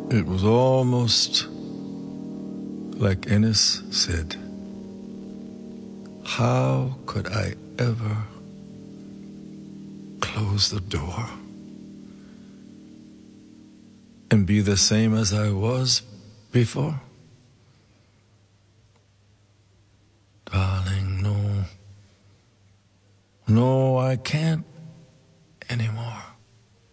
It was almost like Ennis said, how could I ever close the door and be the same as I was before? Darling, no, I can't anymore.